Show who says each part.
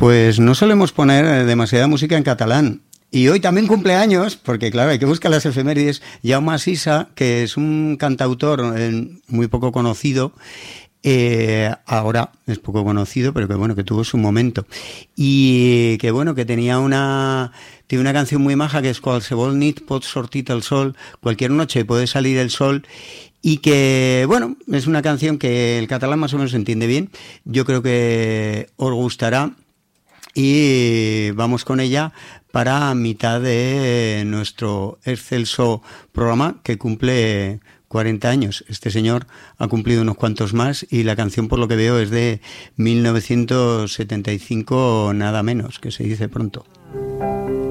Speaker 1: Pues no solemos poner demasiada música en catalán. Y hoy también cumpleaños, porque claro, hay que buscar las efemérides, Jaume Sisa, que es un cantautor muy poco conocido, ahora es poco conocido, pero que bueno, que tuvo su momento. Y que bueno, que tiene una canción muy maja que es Qualsevol nit pot sortir el sol, cualquier noche puede salir el sol. Y que, bueno, es una canción que el catalán más o menos se entiende bien. Yo creo que os gustará. Y vamos con ella para mitad de nuestro excelso programa que cumple 40 años. Este señor ha cumplido unos cuantos más y la canción, por lo que veo, es de 1975, nada menos, que se dice pronto.